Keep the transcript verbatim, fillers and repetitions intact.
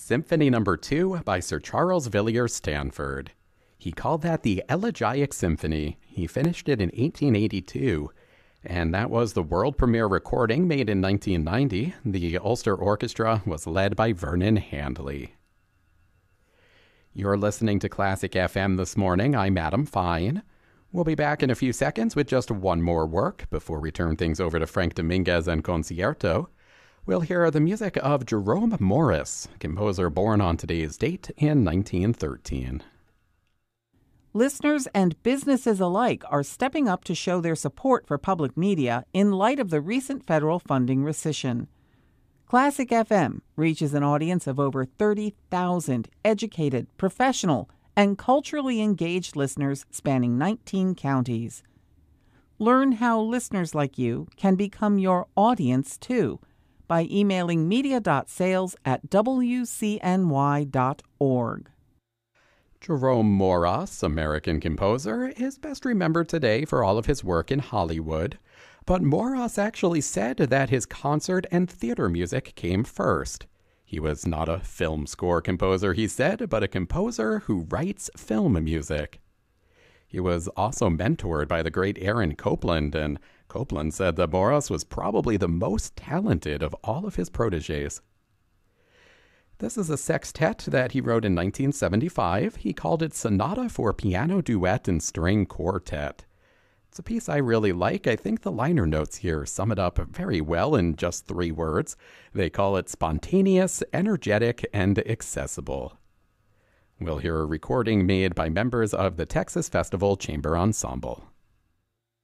Symphony Number two by Sir Charles Villiers Stanford. He called that the Elegiac Symphony. He finished it in eighteen eighty-two, and that was the world premiere recording made in nineteen ninety. The Ulster Orchestra was led by Vernon Handley. You're listening to Classic F M this morning. I'm Adam Fine. We'll be back in a few seconds with just one more work before we turn things over to Frank Dominguez and Concierto. We'll hear the music of Jerome Morris, composer born on today's date in nineteen thirteen. Listeners and businesses alike are stepping up to show their support for public media in light of the recent federal funding rescission. Classic F M reaches an audience of over thirty thousand educated, professional, and culturally engaged listeners spanning nineteen counties. Learn how listeners like you can become your audience, too, by emailing media.sales at w c n y dot org. Jerome Morris, American composer, is best remembered today for all of his work in Hollywood. But Morris actually said that his concert and theater music came first. He was not a film score composer, he said, but a composer who writes film music. He was also mentored by the great Aaron Copland, and Copland said that Morris was probably the most talented of all of his protégés. This is a sextet that he wrote in nineteen seventy-five. He called it Sonata for Piano Duet and String Quartet. It's a piece I really like. I think the liner notes here sum it up very well in just three words. They call it spontaneous, energetic, and accessible. We'll hear a recording made by members of the Texas Festival Chamber Ensemble.